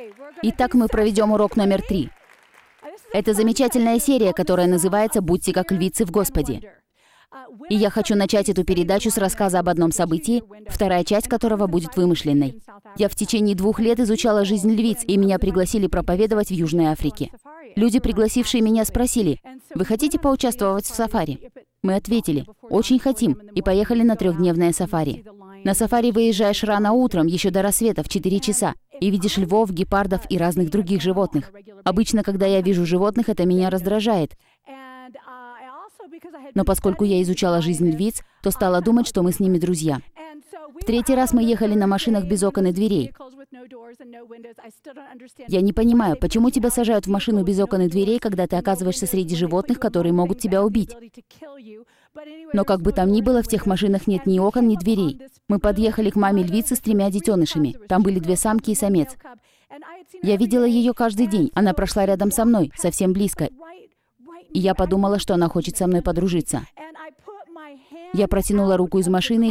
Итак, мы проведем урок номер 3. Это замечательная серия, которая называется «Будьте как львицы в Господе». И я хочу начать эту передачу с рассказа об одном событии, вторая часть которого будет вымышленной. Я в течение 2 лет изучала жизнь львиц, и меня пригласили проповедовать в Южной Африке. Люди, пригласившие меня, спросили: «Вы хотите поучаствовать в сафари?» Мы ответили: «Очень хотим», и поехали на 3-дневное сафари. На сафари выезжаешь рано утром, еще до рассвета, в 4 часа, и видишь львов, гепардов и разных других животных. Обычно, когда я вижу животных, это меня раздражает. Но поскольку я изучала жизнь львиц, то стала думать, что мы с ними друзья. В 3-й раз мы ехали на машинах без окон и дверей. Я не понимаю, почему тебя сажают в машину без окон и дверей, когда ты оказываешься среди животных, которые могут тебя убить. Но как бы там ни было, в тех машинах нет ни окон, ни дверей. Мы подъехали к маме львицы с 3 детенышами. Там были 2 самки и самец. Я видела ее каждый день. Она прошла рядом со мной, совсем близко. И я подумала, что она хочет со мной подружиться. Я протянула руку из машины